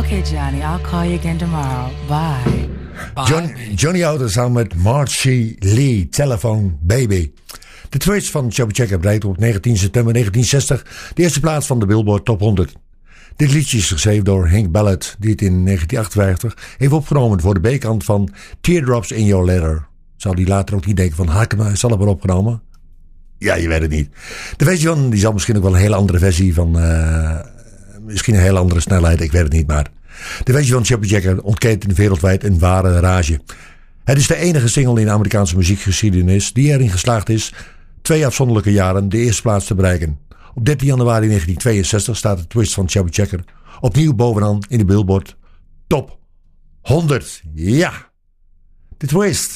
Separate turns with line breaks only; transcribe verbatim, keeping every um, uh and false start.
Okay, Johnny, I'll call you again tomorrow. Bye. Bye.
John, Johnny Otter samen met Marcy Lee, Telephone Baby. De twist van Chubby Checker bereikt op negentien september negentien zestig de eerste plaats van de Billboard Top honderd. Dit liedje is geschreven door Hank Ballard, die het in negentien achtenvijftig heeft opgenomen voor de B-kant van Teardrops in Your Letter. Zou die later ook niet denken van, had ik hem zelf wel opgenomen? Ja, je weet het niet. De versie van, die zal misschien ook wel een hele andere versie van, uh, misschien een hele andere snelheid, ik weet het niet, maar de versie van Chubby Checker ontkent wereldwijd een ware rage. Het is de enige single in de Amerikaanse muziekgeschiedenis die erin geslaagd is twee afzonderlijke jaren de eerste plaats te bereiken. Op dertien januari negentien tweeënzestig staat de twist van Chubby Checker opnieuw bovenaan in de Billboard Top honderd. Ja, de twist.